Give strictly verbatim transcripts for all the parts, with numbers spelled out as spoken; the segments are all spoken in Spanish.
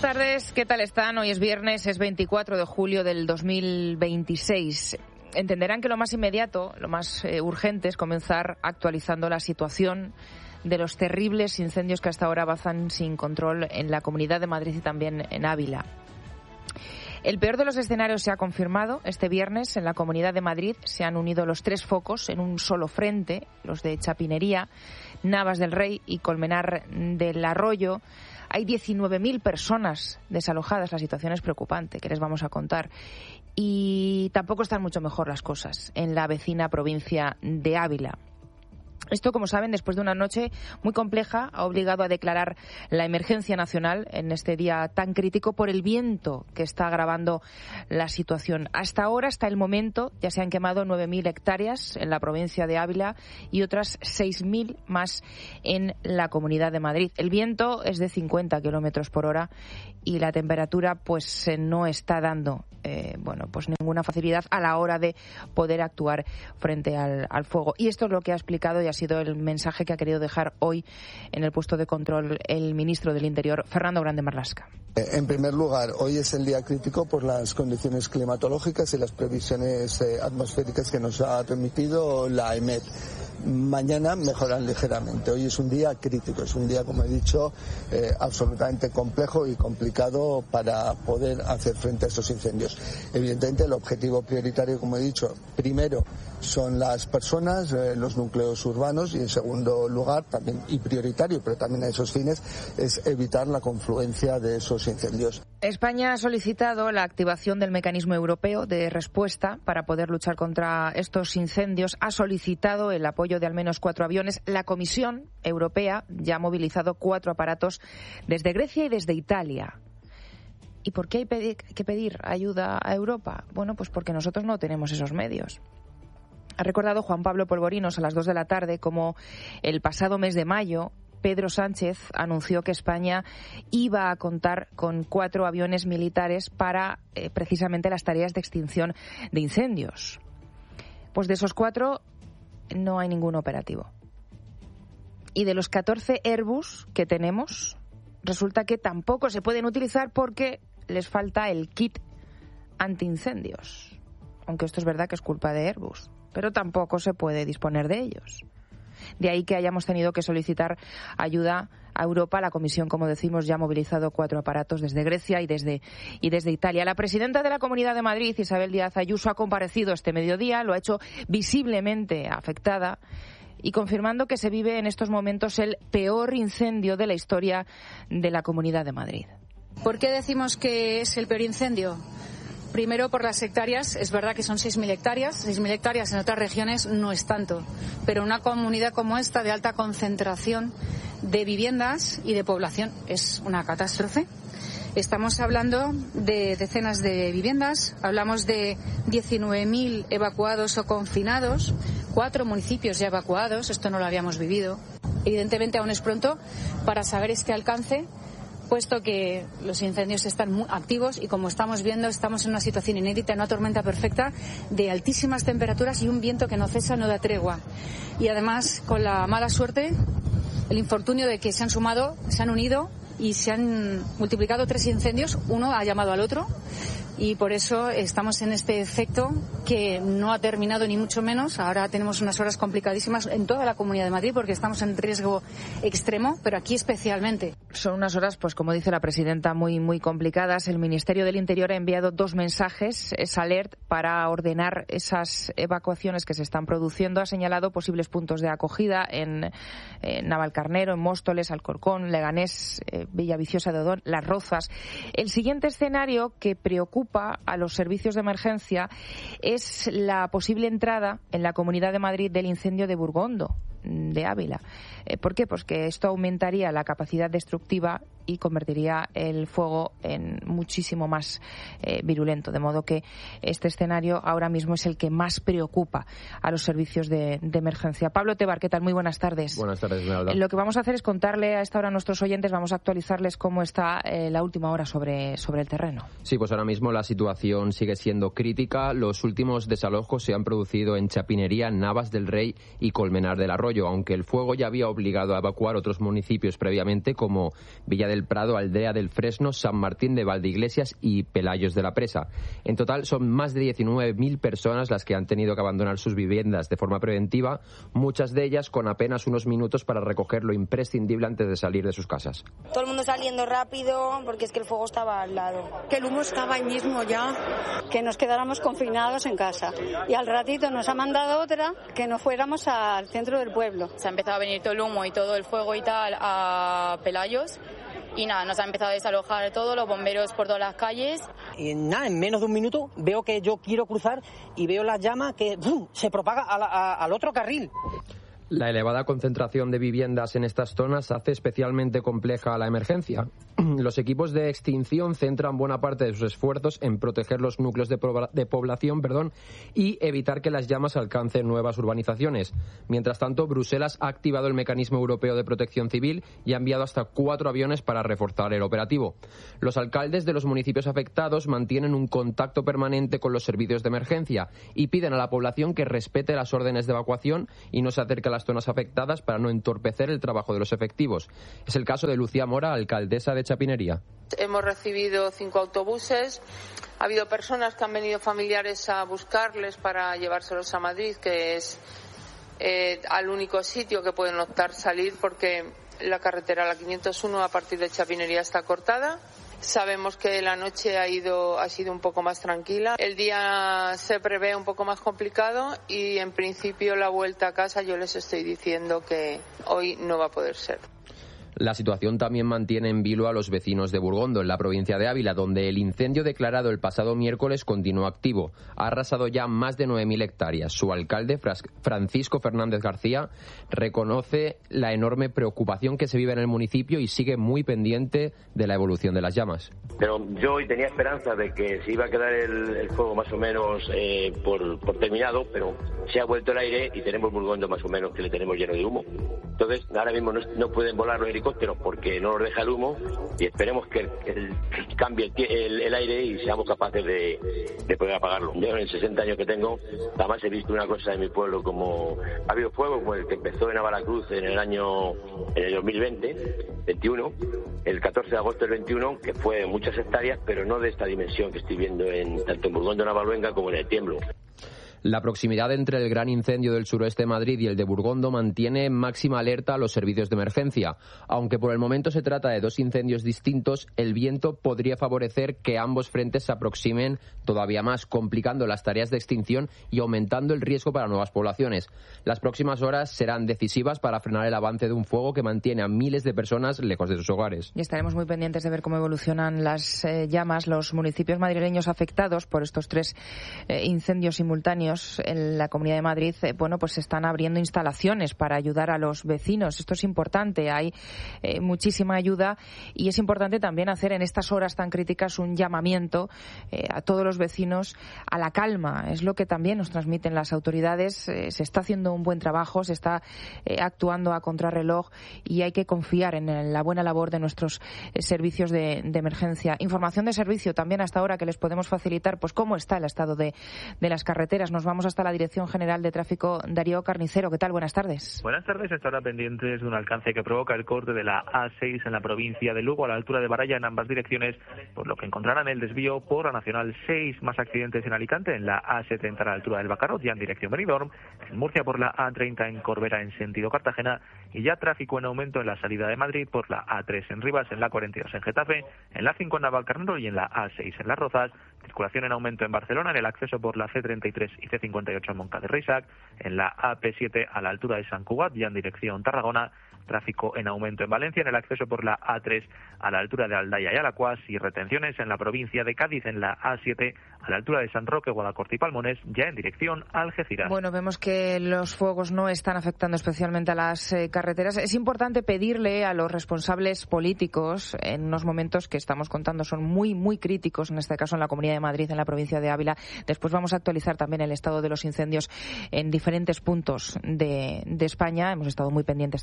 tardes, ¿qué tal están? Hoy es viernes, es veinticuatro de julio del dos mil veintiséis. Entenderán que lo más inmediato, lo más eh, urgente es comenzar actualizando la situación de los terribles incendios que hasta ahora avanzan sin control en la Comunidad de Madrid y también en Ávila. El peor de los escenarios se ha confirmado. Este viernes en la Comunidad de Madrid se han unido los tres focos en un solo frente, los de Chapinería, Navas del Rey y Colmenar del Arroyo. Hay diecinueve mil personas desalojadas. La situación es preocupante, que les vamos a contar. Y tampoco están mucho mejor las cosas en la vecina provincia de Ávila. Esto, como saben, después de una noche muy compleja, ha obligado a declarar la emergencia nacional en este día tan crítico por el viento que está agravando la situación. Hasta ahora, hasta el momento, ya se han quemado nueve mil hectáreas en la provincia de Ávila y otras seis mil más en la Comunidad de Madrid. El viento es de cincuenta kilómetros por hora y la temperatura pues no está dando eh, bueno pues ninguna facilidad a la hora de poder actuar frente al, al fuego. Y esto es lo que ha explicado y ha sido el mensaje que ha querido dejar hoy en el puesto de control el ministro del Interior, Fernando Grande Marlaska. En primer lugar, hoy es el día crítico por las condiciones climatológicas y las previsiones eh, atmosféricas que nos ha remitido la E M E T. Mañana mejoran ligeramente. Hoy es un día crítico, es un día, como he dicho, eh, absolutamente complejo y complicado para poder hacer frente a estos incendios. Evidentemente, el objetivo prioritario, como he dicho, primero son las personas, eh, los núcleos urbanos y, en segundo lugar, también y prioritario, pero también a esos fines, es evitar la confluencia de esos incendios. España ha solicitado la activación del mecanismo europeo de respuesta para poder luchar contra estos incendios. Ha solicitado el apoyo de al menos cuatro aviones. La Comisión Europea ya ha movilizado cuatro aparatos desde Grecia y desde Italia. ¿Y por qué hay que pedir ayuda a Europa? Bueno, pues porque nosotros no tenemos esos medios. Ha recordado Juan Pablo Polvorinos a las dos de la tarde como el pasado mes de mayo Pedro Sánchez anunció que España iba a contar con cuatro aviones militares para eh, precisamente las tareas de extinción de incendios. Pues de esos cuatro no hay ningún operativo. Y de los catorce Airbus que tenemos, resulta que tampoco se pueden utilizar porque les falta el kit antiincendios. Aunque esto es verdad que es culpa de Airbus, pero tampoco se puede disponer de ellos. De ahí que hayamos tenido que solicitar ayuda a Europa. La Comisión, como decimos, ya ha movilizado cuatro aparatos desde Grecia y desde, y desde Italia. La presidenta de la Comunidad de Madrid, Isabel Díaz Ayuso, ha comparecido este mediodía, lo ha hecho visiblemente afectada y confirmando que se vive en estos momentos el peor incendio de la historia de la Comunidad de Madrid. ¿Por qué decimos que es el peor incendio? Primero, por las hectáreas. Es verdad que son seis mil hectáreas. seis mil hectáreas en otras regiones no es tanto. Pero una comunidad como esta, de alta concentración de viviendas y de población, es una catástrofe. Estamos hablando de decenas de viviendas. Hablamos de diecinueve mil evacuados o confinados. Cuatro municipios ya evacuados. Esto no lo habíamos vivido. Evidentemente, aún es pronto para saber este alcance, puesto que los incendios están muy activos y, como estamos viendo, estamos en una situación inédita, en una tormenta perfecta de altísimas temperaturas y un viento que no cesa, no da tregua. Y además, con la mala suerte, el infortunio de que se han sumado, se han unido y se han multiplicado tres incendios. Uno ha llamado al otro y por eso estamos en este efecto que no ha terminado ni mucho menos. Ahora tenemos unas horas complicadísimas en toda la Comunidad de Madrid porque estamos en riesgo extremo, pero aquí especialmente. Son unas horas, pues como dice la presidenta, muy muy complicadas. El Ministerio del Interior ha enviado dos mensajes, es alert, para ordenar esas evacuaciones que se están produciendo. Ha señalado posibles puntos de acogida en, en Navalcarnero, en Móstoles, Alcorcón, Leganés, eh, Villaviciosa de Odón, Las Rozas. El siguiente escenario que preocupa a los servicios de emergencia es la posible entrada en la Comunidad de Madrid del incendio de Burgondo, de Ávila. Eh, ¿Por qué? Pues que esto aumentaría la capacidad destructiva y convertiría el fuego en muchísimo más eh, virulento. De modo que este escenario ahora mismo es el que más preocupa a los servicios de, de emergencia. Pablo Tebar, ¿qué tal? Muy buenas tardes. Buenas tardes, Esmeralda. Lo que vamos a hacer es contarle a esta hora a nuestros oyentes, vamos a actualizarles cómo está eh, la última hora sobre, sobre el terreno. Sí, pues ahora mismo la situación sigue siendo crítica. Los últimos desalojos se han producido en Chapinería, Navas del Rey y Colmenar del Arroyo, aunque el fuego ya había obligado a evacuar otros municipios previamente, como Villa de del Prado, Aldea del Fresno, San Martín de Valdeiglesias y Pelayos de la Presa. En total son más de diecinueve mil personas las que han tenido que abandonar sus viviendas de forma preventiva, muchas de ellas con apenas unos minutos para recoger lo imprescindible antes de salir de sus casas. Todo el mundo saliendo rápido porque es que el fuego estaba al lado. Que el humo estaba ahí mismo ya, que nos quedáramos confinados en casa. Y al ratito nos ha mandado otra que nos fuéramos al centro del pueblo. Se ha empezado a venir todo el humo y todo el fuego y tal a Pelayos. Y nada, nos ha empezado a desalojar todo, los bomberos por todas las calles. Y nada, en menos de un minuto veo que yo quiero cruzar y veo las llamas que ¡bum!, se propaga a la, a, al otro carril. La elevada concentración de viviendas en estas zonas hace especialmente compleja la emergencia. Los equipos de extinción centran buena parte de sus esfuerzos en proteger los núcleos de, de población perdón, y evitar que las llamas alcancen nuevas urbanizaciones. Mientras tanto, Bruselas ha activado el mecanismo europeo de protección civil y ha enviado hasta cuatro aviones para reforzar el operativo. Los alcaldes de los municipios afectados mantienen un contacto permanente con los servicios de emergencia y piden a la población que respete las órdenes de evacuación y no se acerque a las zonas afectadas para no entorpecer el trabajo de los efectivos. Es el caso de Lucía Mora, alcaldesa de Chapinería. Hemos recibido cinco autobuses. Ha habido personas que han venido familiares a buscarles para llevárselos a Madrid, que es eh, al único sitio que pueden optar salir porque la carretera, la quinientos uno, a partir de Chapinería está cortada. Sabemos que la noche ha ido ha sido un poco más tranquila. El día se prevé un poco más complicado y en principio la vuelta a casa yo les estoy diciendo que hoy no va a poder ser. La situación también mantiene en vilo a los vecinos de Burgondo, en la provincia de Ávila, donde el incendio declarado el pasado miércoles continúa activo. Ha arrasado ya más de nueve mil hectáreas. Su alcalde, Francisco Fernández García, reconoce la enorme preocupación que se vive en el municipio y sigue muy pendiente de la evolución de las llamas. Pero yo hoy tenía esperanza de que se iba a quedar el, el fuego más o menos eh, por, por terminado, pero se ha vuelto el aire y tenemos Burgondo más o menos que le tenemos lleno de humo. Entonces, ahora mismo no, no pueden volar los helicópteros porque no nos deja el humo y esperemos que el, el, cambie el, el, el aire y seamos capaces de, de poder apagarlo. Yo en sesenta años que tengo jamás he visto una cosa en mi pueblo como ha habido fuego como el que empezó en Navalacruz en el año en el dos mil veinte, veintiuno, el catorce de agosto del veintiuno, que fue muchas hectáreas, pero no de esta dimensión que estoy viendo en tanto en Burgondo, Navaluenga como en el Tiemblo. La proximidad entre el gran incendio del suroeste de Madrid y el de Burgondo mantiene máxima alerta a los servicios de emergencia. Aunque por el momento se trata de dos incendios distintos, el viento podría favorecer que ambos frentes se aproximen todavía más, complicando las tareas de extinción y aumentando el riesgo para nuevas poblaciones. Las próximas horas serán decisivas para frenar el avance de un fuego que mantiene a miles de personas lejos de sus hogares. Y estaremos muy pendientes de ver cómo evolucionan las eh, llamas. Los municipios madrileños afectados por estos tres eh, incendios simultáneos en la Comunidad de Madrid, eh, bueno, pues están abriendo instalaciones para ayudar a los vecinos. Esto es importante, hay eh, muchísima ayuda y es importante también hacer en estas horas tan críticas un llamamiento eh, a todos los vecinos a la calma. Es lo que también nos transmiten las autoridades. Eh, se está haciendo un buen trabajo, se está eh, actuando a contrarreloj y hay que confiar en la buena labor de nuestros eh, servicios de, de emergencia. Información de servicio también hasta ahora que les podemos facilitar, pues cómo está el estado de, de las carreteras. Nos vamos hasta la Dirección General de Tráfico. Darío Carnicero, ¿qué tal? Buenas tardes. Buenas tardes. Hasta ahora pendientes de un alcance que provoca el corte de la A seis en la provincia de Lugo a la altura de Baralla en ambas direcciones, por lo que encontrarán el desvío por la Nacional seis. Más accidentes en Alicante en la A setenta a la altura del Bacarot, ya en dirección Benidorm, en Murcia por la A treinta en Corbera en sentido Cartagena y ya tráfico en aumento en la salida de Madrid por la A tres en Rivas, en la cuarenta y dos en Getafe, en la cinco en Navalcarnero y en la A seis en Las Rozas. Circulación en aumento en Barcelona en el acceso por la C treinta y tres y C cincuenta y ocho en Moncada de Reixac, en la A P siete a la altura de Sant Cugat, ya en dirección Tarragona. Tráfico en aumento en Valencia en el acceso por la A tres a la altura de Aldaya y Alacuas y retenciones en la provincia de Cádiz en la A siete a la altura de San Roque, Guadacorte y Palmones, ya en dirección Algeciras. Bueno, vemos que los fuegos no están afectando especialmente a las eh, carreteras. Es importante pedirle a los responsables políticos en unos momentos que estamos contando son muy, muy críticos, en este caso en la Comunidad de Madrid, en la provincia de Ávila. Después vamos a actualizar también el estado de los incendios en diferentes puntos de, de España. Hemos estado muy pendientes también a principios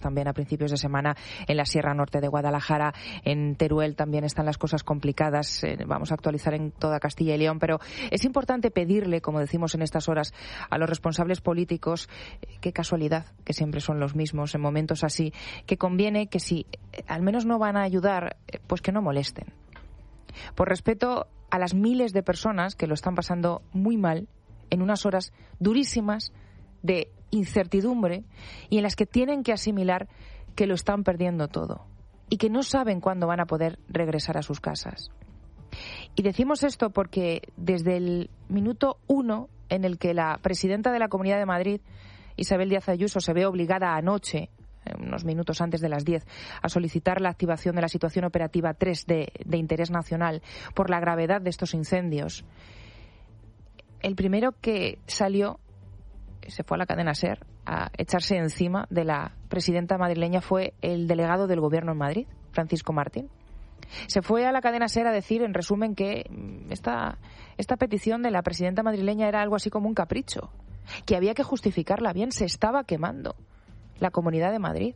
principios de semana en la Sierra Norte de Guadalajara, en Teruel también están las cosas complicadas. Eh, vamos a actualizar en toda Castilla y León, pero es importante pedirle, como decimos en estas horas, a los responsables políticos, eh, qué casualidad que siempre son los mismos en momentos así, que conviene que si eh, al menos no van a ayudar, eh, pues que no molesten. Por respeto a las miles de personas que lo están pasando muy mal en unas horas durísimas de incertidumbre y en las que tienen que asimilar que lo están perdiendo todo y que no saben cuándo van a poder regresar a sus casas. Y decimos esto porque desde el minuto uno en el que la presidenta de la Comunidad de Madrid, Isabel Díaz Ayuso, se ve obligada anoche, unos minutos antes de las diez, a solicitar la activación de la situación operativa tres de, de interés nacional por la gravedad de estos incendios, el primero que salió, se fue a la cadena SER a echarse encima de la presidenta madrileña fue el delegado del Gobierno en Madrid, Francisco Martín. Se fue a la cadena SER a decir, en resumen, que esta, esta petición de la presidenta madrileña era algo así como un capricho, que había que justificarla bien, se estaba quemando la Comunidad de Madrid.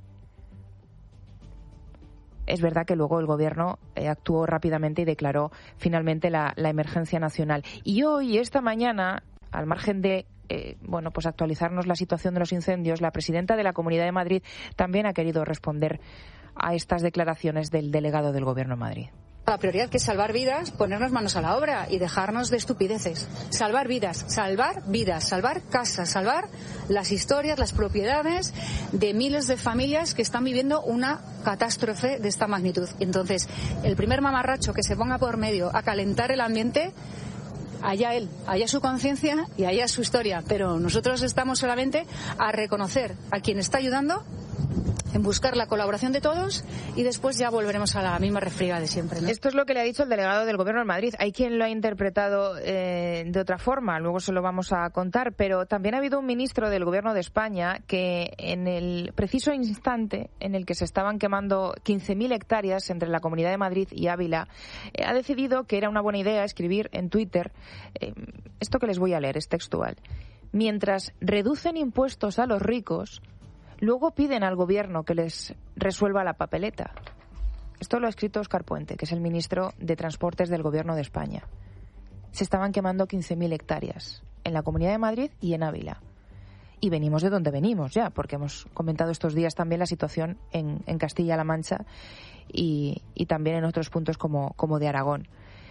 Es verdad que luego el Gobierno eh, actuó rápidamente y declaró finalmente la, la emergencia nacional. Y hoy, esta mañana, al margen de eh, bueno, pues actualizarnos la situación de los incendios, la presidenta de la Comunidad de Madrid también ha querido responder a estas declaraciones del delegado del Gobierno en Madrid. La prioridad que es salvar vidas, ponernos manos a la obra y dejarnos de estupideces. Salvar vidas, salvar vidas, salvar casas, salvar las historias, las propiedades de miles de familias que están viviendo una catástrofe de esta magnitud. Entonces, el primer mamarracho que se ponga por medio a calentar el ambiente, allá él, allá su conciencia y allá su historia. Pero nosotros estamos solamente a reconocer a quien está ayudando, en buscar la colaboración de todos y después ya volveremos a la misma refriega de siempre, ¿no? Esto es lo que le ha dicho el delegado del Gobierno en Madrid. Hay quien lo ha interpretado eh, de otra forma, luego se lo vamos a contar, pero también ha habido un ministro del Gobierno de España que en el preciso instante en el que se estaban quemando quince mil hectáreas entre la Comunidad de Madrid y Ávila, eh, ha decidido que era una buena idea escribir en Twitter, eh, esto que les voy a leer es textual: mientras reducen impuestos a los ricos, luego piden al Gobierno que les resuelva la papeleta. Esto lo ha escrito Óscar Puente, que es el ministro de Transportes del Gobierno de España. Se estaban quemando quince mil hectáreas en la Comunidad de Madrid y en Ávila. Y venimos de donde venimos ya, porque hemos comentado estos días también la situación en, en Castilla-La Mancha y, y también en otros puntos como, como de Aragón.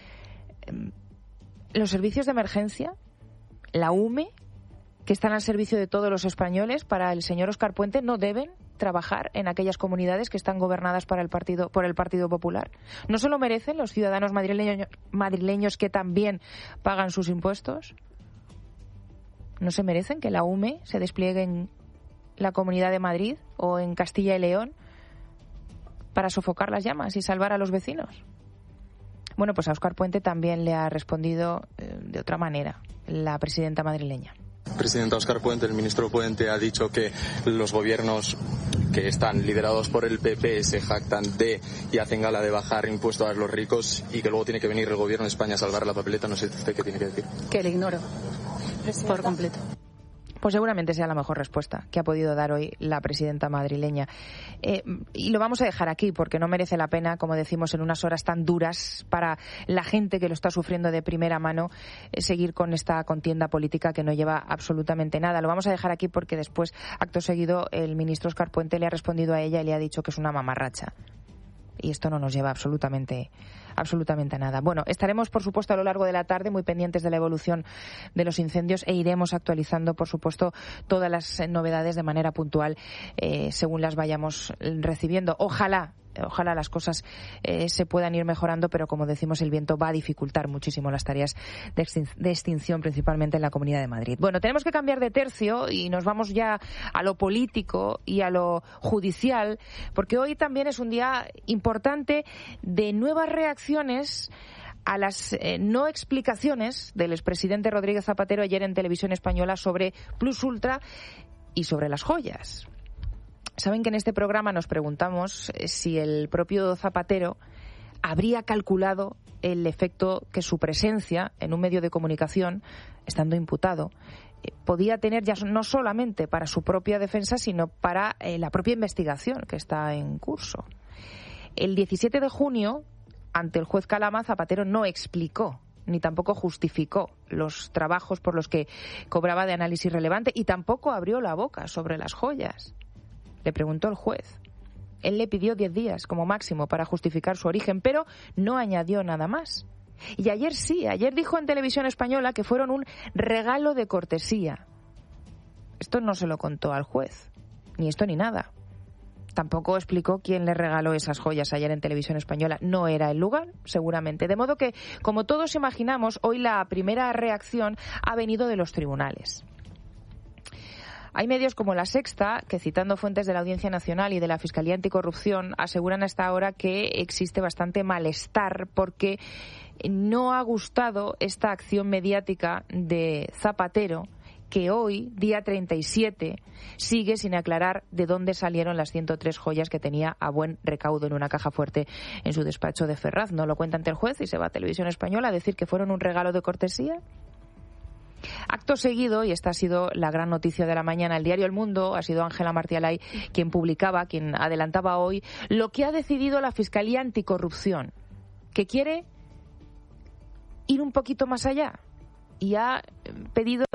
Los servicios de emergencia, la U M E, que están al servicio de todos los españoles, para el señor Óscar Puente, no deben trabajar en aquellas comunidades que están gobernadas para el partido, por el Partido Popular. ¿No se lo merecen los ciudadanos madrileños, madrileños que también pagan sus impuestos? ¿No se merecen que la U M E se despliegue en la Comunidad de Madrid o en Castilla y León para sofocar las llamas y salvar a los vecinos? Bueno, pues a Óscar Puente también le ha respondido eh, de otra manera la presidenta madrileña. Presidenta Óscar Puente, el ministro Puente ha dicho que los gobiernos que están liderados por el P P se jactan de y hacen gala de bajar impuestos a los ricos y que luego tiene que venir el gobierno de España a salvar la papeleta. No sé usted qué tiene que decir. Que le ignoro por completo. Pues seguramente sea la mejor respuesta que ha podido dar hoy la presidenta madrileña. Eh, y lo vamos a dejar aquí porque no merece la pena, como decimos, en unas horas tan duras para la gente que lo está sufriendo de primera mano, eh, seguir con esta contienda política que no lleva absolutamente nada. Lo vamos a dejar aquí porque después, acto seguido, el ministro Óscar Puente le ha respondido a ella y le ha dicho que es una mamarracha. Y esto no nos lleva absolutamente absolutamente a nada. Bueno, estaremos, por supuesto, a lo largo de la tarde muy pendientes de la evolución de los incendios e iremos actualizando, por supuesto, todas las novedades de manera puntual eh, según las vayamos recibiendo. Ojalá Ojalá las cosas eh, se puedan ir mejorando, pero como decimos, el viento va a dificultar muchísimo las tareas de, extin- de extinción, principalmente en la Comunidad de Madrid. Bueno, tenemos que cambiar de tercio y nos vamos ya a lo político y a lo judicial, porque hoy también es un día importante de nuevas reacciones a las eh, no explicaciones del expresidente Rodríguez Zapatero ayer en Televisión Española sobre Plus Ultra y sobre las joyas. Saben que en este programa nos preguntamos si el propio Zapatero habría calculado el efecto que su presencia en un medio de comunicación, estando imputado, podía tener ya no solamente para su propia defensa, sino para eh, la propia investigación que está en curso. El diecisiete de junio, ante el juez Calama, Zapatero no explicó ni tampoco justificó los trabajos por los que cobraba de análisis relevante y tampoco abrió la boca sobre las joyas. Le preguntó el juez. Él le pidió diez días como máximo para justificar su origen, pero no añadió nada más. Y ayer sí, ayer dijo en Televisión Española que fueron un regalo de cortesía. Esto no se lo contó al juez, ni esto ni nada. Tampoco explicó quién le regaló esas joyas ayer en Televisión Española. No era el lugar, seguramente. De modo que, como todos imaginamos, hoy la primera reacción ha venido de los tribunales. Hay medios como La Sexta, que citando fuentes de la Audiencia Nacional y de la Fiscalía Anticorrupción, aseguran hasta ahora que existe bastante malestar porque no ha gustado esta acción mediática de Zapatero, que hoy, día treinta y siete, sigue sin aclarar de dónde salieron las ciento tres joyas que tenía a buen recaudo en una caja fuerte en su despacho de Ferraz. No lo cuenta ante el juez y se va a Televisión Española a decir que fueron un regalo de cortesía. Acto seguido, y esta ha sido la gran noticia de la mañana, el diario El Mundo, ha sido Ángela Martialay quien publicaba, quien adelantaba hoy, lo que ha decidido la Fiscalía Anticorrupción, que quiere ir un poquito más allá y ha pedido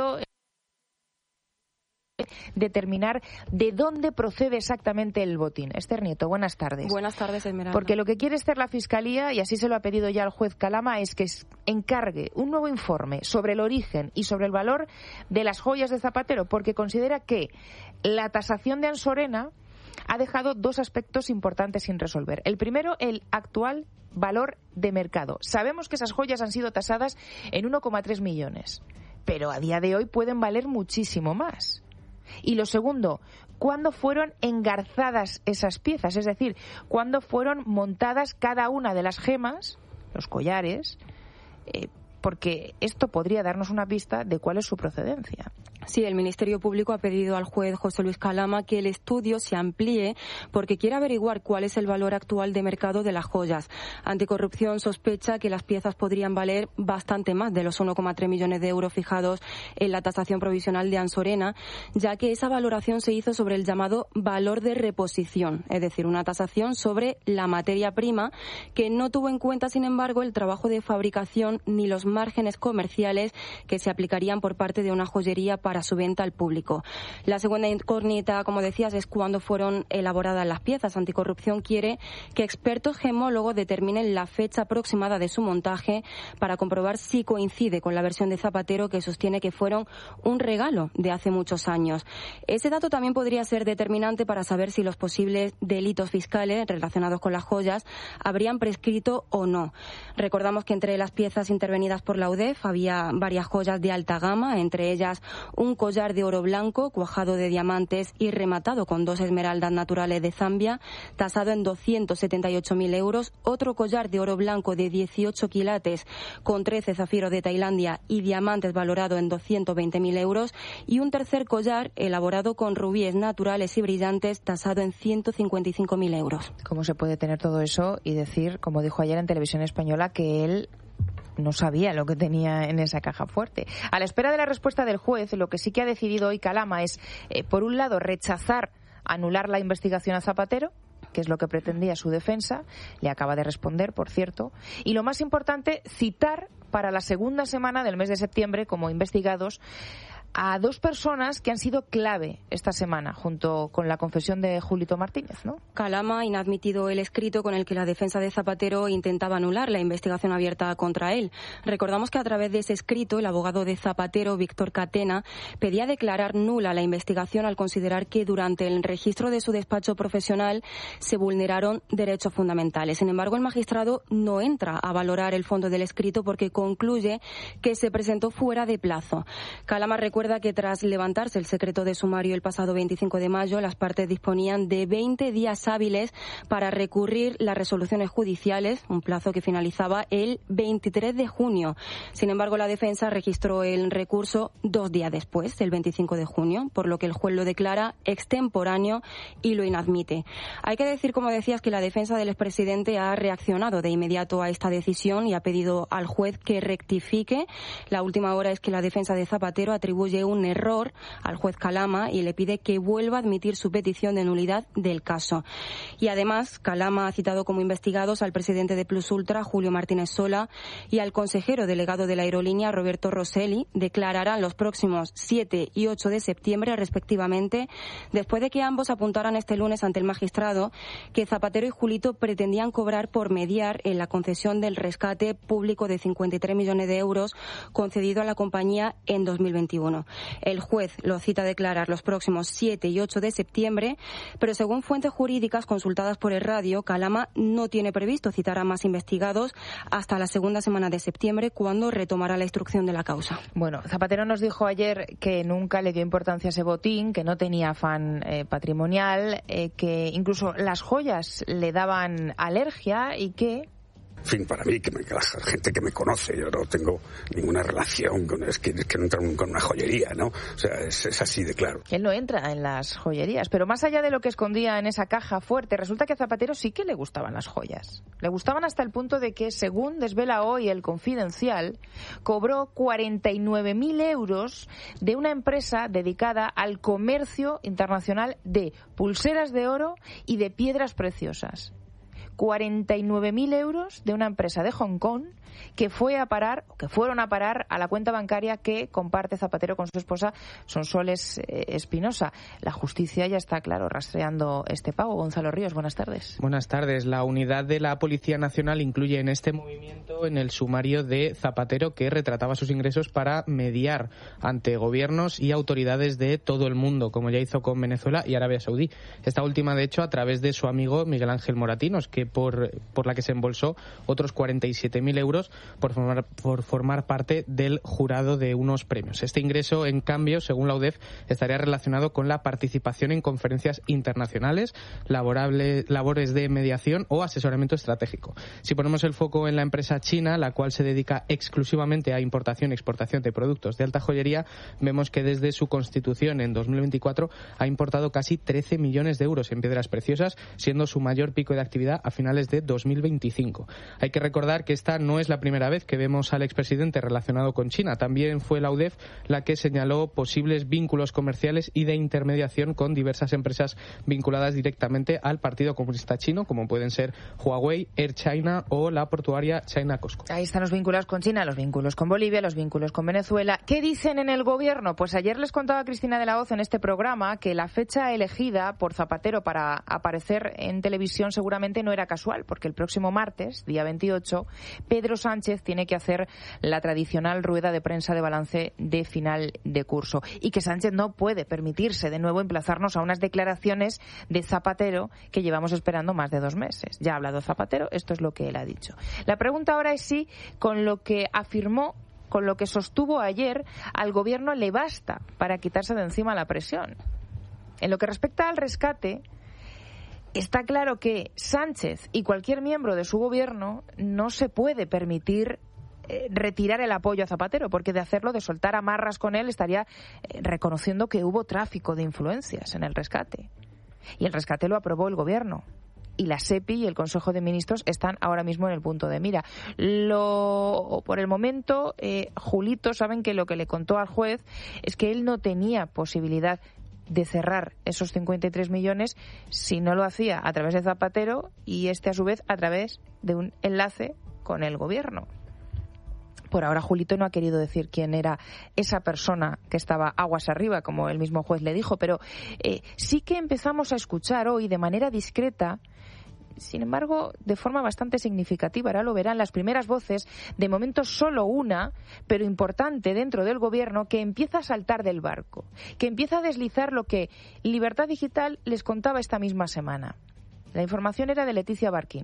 determinar de dónde procede exactamente el botín. Esther Nieto, buenas tardes. Buenas tardes, Esmeralda. Porque lo que quiere hacer la Fiscalía, y así se lo ha pedido ya el juez Calama, es que encargue un nuevo informe sobre el origen y sobre el valor de las joyas de Zapatero, porque considera que la tasación de Ansorena ha dejado dos aspectos importantes sin resolver. El primero, el actual valor de mercado. Sabemos que esas joyas han sido tasadas en uno coma tres millones, pero a día de hoy pueden valer muchísimo más. Y lo segundo, ¿cuándo fueron engarzadas esas piezas? Es decir, ¿cuándo fueron montadas cada una de las gemas, los collares? Eh, porque esto podría darnos una pista de cuál es su procedencia. Sí, el Ministerio Público ha pedido al juez José Luis Calama que el estudio se amplíe porque quiere averiguar cuál es el valor actual de mercado de las joyas. Anticorrupción sospecha que las piezas podrían valer bastante más de los uno coma tres millones de euros fijados en la tasación provisional de Ansorena, ya que esa valoración se hizo sobre el llamado valor de reposición, es decir, una tasación sobre la materia prima que no tuvo en cuenta, sin embargo, el trabajo de fabricación ni los márgenes comerciales que se aplicarían por parte de una joyería para su venta al público. La segunda incógnita, como decías, es cuándo fueron elaboradas las piezas. Anticorrupción quiere que expertos gemólogos determinen la fecha aproximada de su montaje para comprobar si coincide con la versión de Zapatero, que sostiene que fueron un regalo de hace muchos años. Ese dato también podría ser determinante para saber si los posibles delitos fiscales relacionados con las joyas habrían prescrito o no. Recordamos que entre las piezas intervenidas por la U D E F había varias joyas de alta gama, entre ellas un collar de oro blanco cuajado de diamantes y rematado con dos esmeraldas naturales de Zambia, tasado en doscientos setenta y ocho mil euros, otro collar de oro blanco de dieciocho quilates con trece zafiros de Tailandia y diamantes valorado en doscientos veinte mil euros, y un tercer collar elaborado con rubíes naturales y brillantes, tasado en ciento cincuenta y cinco mil euros. ¿Cómo se puede tener todo eso y decir, como dijo ayer en Televisión Española, que él no sabía lo que tenía en esa caja fuerte? A la espera de la respuesta del juez, lo que sí que ha decidido hoy Calama es, eh, por un lado, rechazar anular la investigación a Zapatero, que es lo que pretendía su defensa. Le acaba de responder, por cierto. Y lo más importante, citar para la segunda semana del mes de septiembre como investigados a dos personas que han sido clave esta semana, junto con la confesión de Julito Martínez, ¿no? Calama ha inadmitido el escrito con el que la defensa de Zapatero intentaba anular la investigación abierta contra él. Recordamos que a través de ese escrito, el abogado de Zapatero, Víctor Catena, pedía declarar nula la investigación al considerar que durante el registro de su despacho profesional se vulneraron derechos fundamentales. Sin embargo, el magistrado no entra a valorar el fondo del escrito porque concluye que se presentó fuera de plazo. Calama recuerda que tras levantarse el secreto de sumario el pasado veinticinco de mayo, las partes disponían de veinte días hábiles para recurrir las resoluciones judiciales, un plazo que finalizaba el veintitrés de junio. Sin embargo, la defensa registró el recurso dos días después, el veinticinco de junio, por lo que el juez lo declara extemporáneo y lo inadmite. Hay que decir, como decías, que la defensa del expresidente ha reaccionado de inmediato a esta decisión y ha pedido al juez que rectifique. La última hora es que la defensa de Zapatero atribuye atribuye un error al juez Calama y le pide que vuelva a admitir su petición de nulidad del caso. Y además, Calama ha citado como investigados al presidente de Plus Ultra, Julio Martínez Sola, y al consejero delegado de la aerolínea, Roberto Rosselli. Declararán los próximos siete y ocho de septiembre, respectivamente, después de que ambos apuntaran este lunes ante el magistrado que Zapatero y Julito pretendían cobrar por mediar en la concesión del rescate público de cincuenta y tres millones de euros concedido a la compañía en dos mil veintiuno. El juez lo cita a declarar los próximos siete y ocho de septiembre, pero según fuentes jurídicas consultadas por el radio, Calama no tiene previsto citar a más investigados hasta la segunda semana de septiembre, cuando retomará la instrucción de la causa. Bueno, Zapatero nos dijo ayer que nunca le dio importancia a ese botín, que no tenía afán eh, patrimonial, eh, que incluso las joyas le daban alergia y que... En fin, para mí, que me, la gente que me conoce, yo no tengo ninguna relación con, es que, es que no entro con una joyería, ¿no? O sea, es, es así de claro. Él no entra en las joyerías, pero más allá de lo que escondía en esa caja fuerte, resulta que a Zapatero sí que le gustaban las joyas. Le gustaban hasta el punto de que, según desvela hoy El Confidencial, cobró cuarenta y nueve mil euros de una empresa dedicada al comercio internacional de pulseras de oro y de piedras preciosas. cuarenta y nueve mil euros de una empresa de Hong Kong que fue a parar, que fueron a parar a la cuenta bancaria que comparte Zapatero con su esposa Sonsoles Espinosa. La justicia ya está, claro, rastreando este pago. Gonzalo Ríos, buenas tardes. Buenas tardes. La unidad de la Policía Nacional incluye en este movimiento en el sumario de Zapatero, que retrataba sus ingresos para mediar ante gobiernos y autoridades de todo el mundo, como ya hizo con Venezuela y Arabia Saudí. Esta última, de hecho, a través de su amigo Miguel Ángel Moratinos, que por, por la que se embolsó otros cuarenta y siete mil euros por formar, por formar parte del jurado de unos premios. Este ingreso, en cambio, según la U D E F, estaría relacionado con la participación en conferencias internacionales, laborable, labores de mediación o asesoramiento estratégico. Si ponemos el foco en la empresa china, la cual se dedica exclusivamente a importación y exportación de productos de alta joyería, vemos que desde su constitución en dos mil veinticuatro ha importado casi trece millones de euros en piedras preciosas, siendo su mayor pico de actividad a finales de dos mil veinticinco. Hay que recordar que esta no es la primera vez que vemos al expresidente relacionado con China. También fue la U D E F la que señaló posibles vínculos comerciales y de intermediación con diversas empresas vinculadas directamente al Partido Comunista Chino, como pueden ser Huawei, Air China o la portuaria China Cosco. Ahí están los vínculos con China, los vínculos con Bolivia, los vínculos con Venezuela. ¿Qué dicen en el gobierno? Pues ayer les contaba Cristina de la Hoz en este programa que la fecha elegida por Zapatero para aparecer en televisión seguramente no era casual, porque el próximo martes, día veintiocho, Pedro Sánchez tiene que hacer la tradicional rueda de prensa de balance de final de curso, y que Sánchez no puede permitirse de nuevo emplazarnos a unas declaraciones de Zapatero que llevamos esperando más de dos meses. Ya ha hablado Zapatero, esto es lo que él ha dicho. La pregunta ahora es si con lo que afirmó, con lo que sostuvo ayer, al gobierno le basta para quitarse de encima la presión. En lo que respecta al rescate, está claro que Sánchez y cualquier miembro de su gobierno no se puede permitir eh, retirar el apoyo a Zapatero, porque de hacerlo, de soltar amarras con él, estaría eh, reconociendo que hubo tráfico de influencias en el rescate. Y el rescate lo aprobó el gobierno. Y la SEPI y el Consejo de Ministros están ahora mismo en el punto de mira. Lo, por el momento, eh, Julito, saben que lo que le contó al juez es que él no tenía posibilidad de cerrar esos cincuenta y tres millones si no lo hacía a través de Zapatero y este a su vez a través de un enlace con el gobierno. Por ahora Julito no ha querido decir quién era esa persona que estaba aguas arriba, como el mismo juez le dijo, pero eh, sí que empezamos a escuchar hoy de manera discreta, sin embargo, de forma bastante significativa, ahora lo verán, las primeras voces, de momento solo una, pero importante dentro del gobierno, que empieza a saltar del barco, que empieza a deslizar lo que Libertad Digital les contaba esta misma semana. La información era de Leticia Barquín,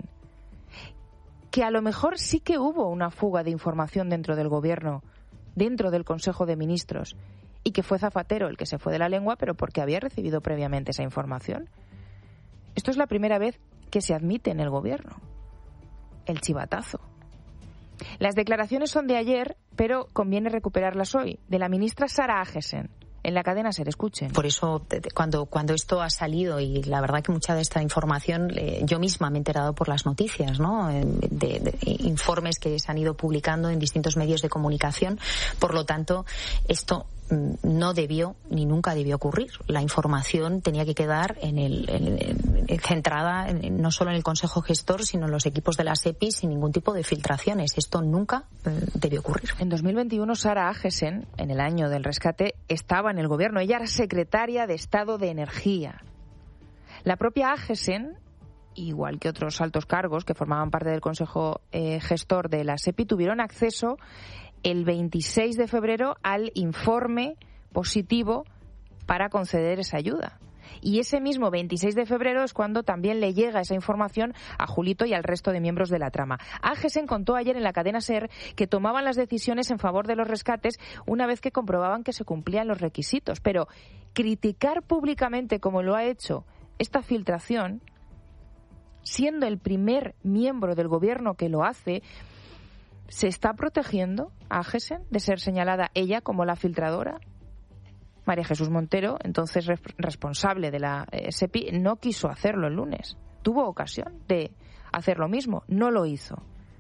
que a lo mejor sí que hubo una fuga de información dentro del gobierno, dentro del Consejo de Ministros, y que fue Zapatero el que se fue de la lengua, pero porque había recibido previamente esa información. Esto es la primera vez que se admite en el gobierno. El chivatazo. Las declaraciones son de ayer, pero conviene recuperarlas hoy, de la ministra Sara Agesen. En la cadena SER, escuchen. Por eso, cuando, cuando esto ha salido, y la verdad que mucha de esta información eh, yo misma me he enterado por las noticias, ¿no? De, de, de informes que se han ido publicando en distintos medios de comunicación. Por lo tanto, esto no debió ni nunca debió ocurrir. La información tenía que quedar en el, en, en, centrada en, no solo en el Consejo Gestor, sino en los equipos de la SEPI sin ningún tipo de filtraciones. Esto nunca eh, debió ocurrir. En dos mil veintiuno, Sara Agesen, en el año del rescate, estaba en el gobierno. Ella era secretaria de Estado de Energía. La propia Agesen, igual que otros altos cargos que formaban parte del Consejo eh, Gestor de la SEPI, tuvieron acceso el veintiséis de febrero al informe positivo para conceder esa ayuda. Y ese mismo veintiséis de febrero es cuando también le llega esa información a Julito y al resto de miembros de la trama. Agesen contó ayer en la cadena SER que tomaban las decisiones en favor de los rescates una vez que comprobaban que se cumplían los requisitos. Pero criticar públicamente, como lo ha hecho esta filtración, siendo el primer miembro del gobierno que lo hace, ¿se está protegiendo a Agesen de ser señalada ella como la filtradora? María Jesús Montero, entonces responsable de la eh, SEPI, no quiso hacerlo el lunes. Tuvo ocasión de hacer lo mismo, no lo hizo.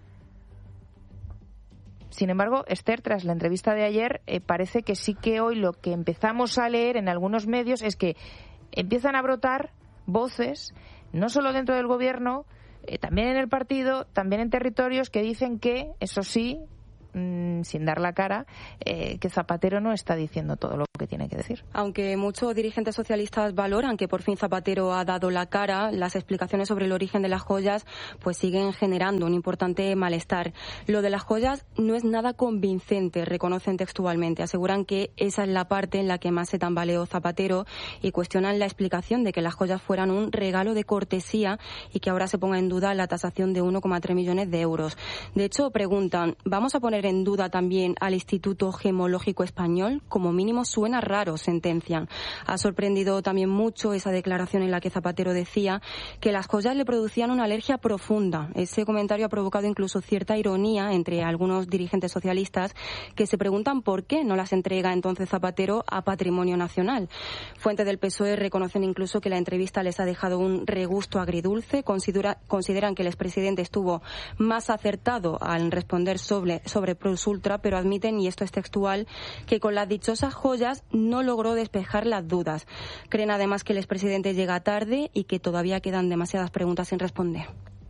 Sin embargo, Esther, tras la entrevista de ayer, eh, parece que sí que hoy lo que empezamos a leer en algunos medios es que empiezan a brotar voces, no solo dentro del gobierno, eh, también en el partido, también en territorios, que dicen que, eso sí, mmm, sin dar la cara, eh, que Zapatero no está diciendo todo lo que tiene que decir. Aunque muchos dirigentes socialistas valoran que por fin Zapatero ha dado la cara, las explicaciones sobre el origen de las joyas pues siguen generando un importante malestar. Lo de las joyas no es nada convincente, reconocen textualmente. Aseguran que esa es la parte en la que más se tambaleó Zapatero y cuestionan la explicación de que las joyas fueran un regalo de cortesía y que ahora se ponga en duda la tasación de uno coma tres millones de euros. De hecho, preguntan, ¿vamos a poner en duda también al Instituto Gemológico Español? Como mínimo suena raro, sentencian. Ha sorprendido también mucho esa declaración en la que Zapatero decía que las joyas le producían una alergia profunda. Ese comentario ha provocado incluso cierta ironía entre algunos dirigentes socialistas que se preguntan por qué no las entrega entonces Zapatero a Patrimonio Nacional. Fuentes del P S O E reconocen incluso que la entrevista les ha dejado un regusto agridulce. Considera, consideran que el expresidente estuvo más acertado al responder sobre, sobre Plus Ultra, pero admiten, y esto es textual, que con las dichosas joyas no logró despejar las dudas. Creen además que el expresidente llega tarde y que todavía quedan demasiadas preguntas sin responder.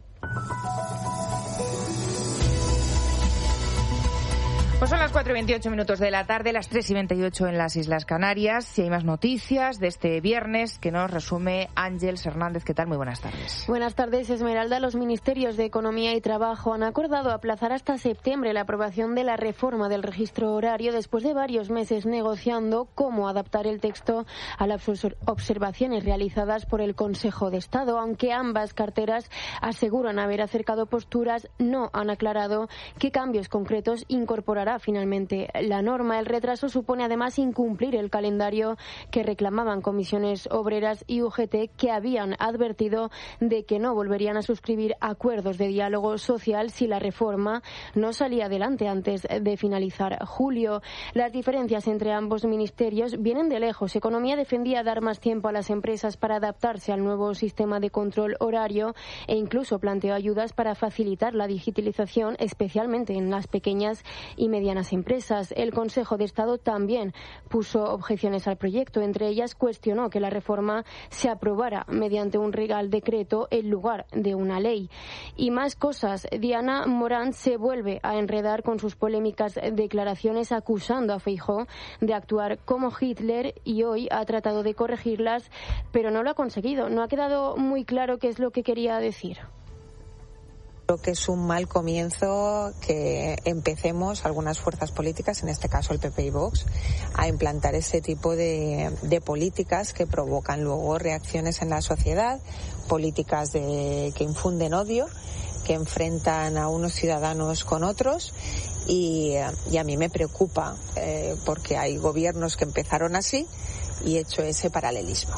Pues son las cuatro y veintiocho minutos de la tarde, las tres y veintiocho en las Islas Canarias. Y hay más noticias de este viernes que nos resume Ángeles Hernández. ¿Qué tal? Muy buenas tardes. Buenas tardes, Esmeralda. Los ministerios de Economía y Trabajo han acordado aplazar hasta septiembre la aprobación de la reforma del registro horario después de varios meses negociando cómo adaptar el texto a las observaciones realizadas por el Consejo de Estado. Aunque ambas carteras aseguran haber acercado posturas, no han aclarado qué cambios concretos incorporará finalmente la norma. El retraso supone además incumplir el calendario que reclamaban comisiones obreras y U G T, que habían advertido de que no volverían a suscribir acuerdos de diálogo social si la reforma no salía adelante antes de finalizar julio. Las diferencias entre ambos ministerios vienen de lejos. Economía defendía dar más tiempo a las empresas para adaptarse al nuevo sistema de control horario e incluso planteó ayudas para facilitar la digitalización, especialmente en las pequeñas y medianas empresas. El Consejo de Estado también puso objeciones al proyecto. Entre ellas, cuestionó que la reforma se aprobara mediante un real decreto en lugar de una ley. Y más cosas. Diana Morant se vuelve a enredar con sus polémicas declaraciones acusando a Feijóo de actuar como Hitler y hoy ha tratado de corregirlas, pero no lo ha conseguido. No ha quedado muy claro qué es lo que quería decir. Creo que es un mal comienzo que empecemos algunas fuerzas políticas, en este caso el P P y Vox, a implantar ese tipo de, de políticas que provocan luego reacciones en la sociedad, políticas de, que infunden odio, que enfrentan a unos ciudadanos con otros y, y a mí me preocupa eh, porque hay gobiernos que empezaron así y hecho ese paralelismo.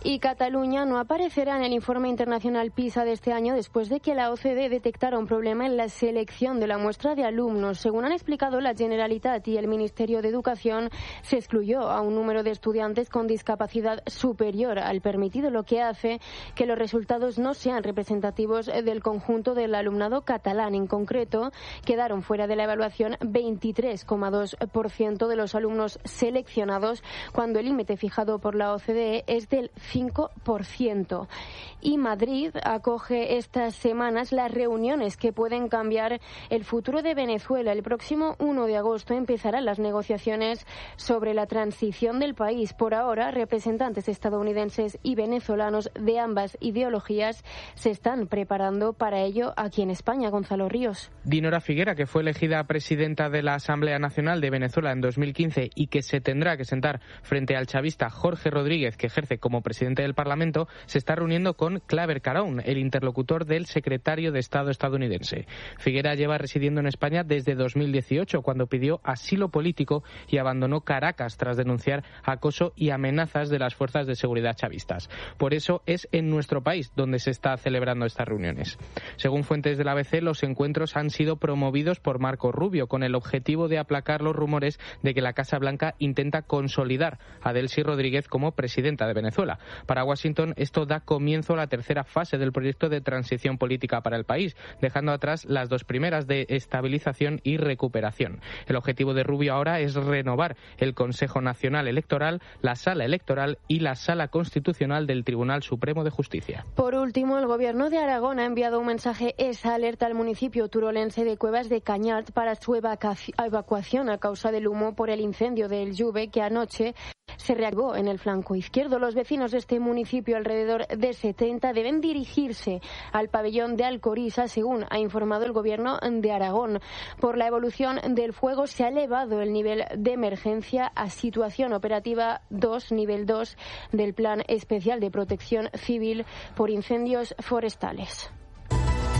Y Cataluña no aparecerá en el informe internacional PISA de este año después de que la O C D E detectara un problema en la selección de la muestra de alumnos. Según han explicado la Generalitat y el Ministerio de Educación, se excluyó a un número de estudiantes con discapacidad superior al permitido, lo que hace que los resultados no sean representativos del conjunto del alumnado catalán. En concreto, quedaron fuera de la evaluación veintitrés coma dos por ciento de los alumnos seleccionados, cuando el límite fijado por la O C D E es del cinco por ciento. Y Madrid acoge estas semanas las reuniones que pueden cambiar el futuro de Venezuela. El próximo uno de agosto empezarán las negociaciones sobre la transición del país. Por ahora, representantes estadounidenses y venezolanos de ambas ideologías se están preparando para ello aquí en España. Gonzalo Ríos. Dinora Figuera, que fue elegida presidenta de la Asamblea Nacional de Venezuela en dos mil quince y que se tendrá que sentar frente al chavista Jorge Rodríguez, que ejerce como presidente del Parlamento, se está reuniendo con Claver Carón, el interlocutor del secretario de Estado estadounidense. Figuera lleva residiendo en España desde dos mil dieciocho, cuando pidió asilo político y abandonó Caracas tras denunciar acoso y amenazas de las fuerzas de seguridad chavistas. Por eso es en nuestro país donde se está celebrando estas reuniones. Según fuentes del A B C, los encuentros han sido promovidos por Marco Rubio con el objetivo de aplacar los rumores de que la Casa Blanca intenta consolidar a Delcy Rodríguez como presidenta de Venezuela. Para Washington, esto da comienzo a la tercera fase del proyecto de transición política para el país, dejando atrás las dos primeras de estabilización y recuperación. El objetivo de Rubio ahora es renovar el Consejo Nacional Electoral, la Sala Electoral y la Sala Constitucional del Tribunal Supremo de Justicia. Por último, el Gobierno de Aragón ha enviado un mensaje esa alerta al municipio turolense de Cuevas de Cañart para su evacuación a causa del humo por el incendio del Lluve que anoche se reavivó en el flanco izquierdo. Los vecinos de este municipio, alrededor de setenta, deben dirigirse al pabellón de Alcoriza, según ha informado el Gobierno de Aragón. Por la evolución del fuego se ha elevado el nivel de emergencia a situación operativa dos, nivel dos, del Plan Especial de Protección Civil por Incendios Forestales.